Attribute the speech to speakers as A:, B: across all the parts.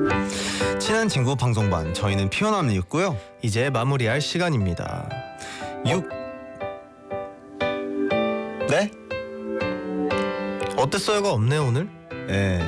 A: 친한 친구 방송반, 저희는 피어남이었고요.
B: 이제 마무리할 시간입니다.
A: 네?
B: 어땠어요가 없네요 오늘?
A: 네.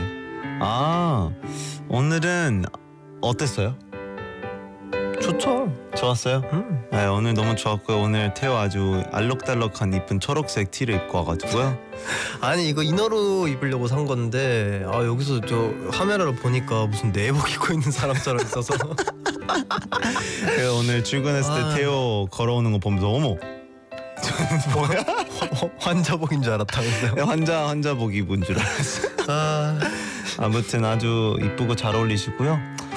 A: 오늘은 어땠어요?
B: 좋죠.
A: 좋았어요? 네, 오늘 너무 좋았고요. 오늘 태호 아주 알록달록한 이쁜 초록색 티를 입고 와가지고요.
B: 아니 이거 이너로 입으려고 산 건데 여기서 저 카메라로 보니까 무슨 내복 입고 있는 사람처럼 있어서
A: 그래서 오늘 출근했을 때 태호 걸어오는 거 보면서 어머,
B: 뭐야? 환자복인 줄 알았다면서요?
A: 환자복 입은 줄 알았어요. 아무튼 아주 이쁘고 잘 어울리시고요.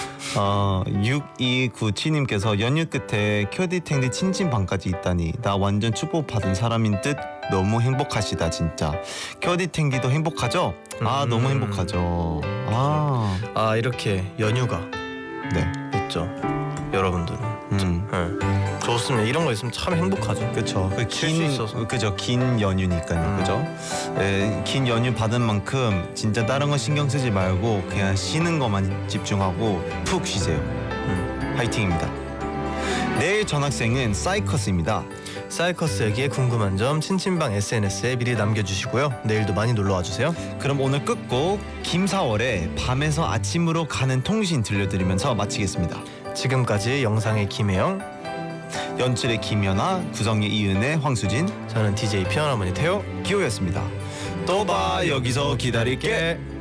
A: 6297님께서 연휴 끝에 큐디탱디 친친방까지 있다니 나 완전 축복받은 사람인 듯. 너무 행복하시다 진짜. 큐디탱디도 행복하죠? 너무 행복하죠.
B: 이렇게 연휴가
A: 네
B: 있죠 여러분들은. 좋습니다. 이런 거 있으면 참 행복하죠.
A: 그쵸.
B: 쉴 수 있어서.
A: 그죠. 긴 연휴니까요. 그죠. 긴 연휴 받은 만큼 진짜 다른 거 신경 쓰지 말고 그냥 쉬는 것만 집중하고 푹 쉬세요. 화이팅입니다. 내일 전학생은 사이커스입니다.
B: 사이커스에게 궁금한 점 친친방 SNS에 미리 남겨주시고요. 내일도 많이 놀러와주세요.
A: 그럼 오늘 끝곡 김사월의 밤에서 아침으로 가는 통신 들려드리면서 마치겠습니다.
B: 지금까지 영상의 김혜영,
A: 연출의 김연아, 구성의 이은혜, 황수진,
B: 저는 DJ 피어나머니 태호
A: 기호였습니다. 또 봐, 여기서 기다릴게.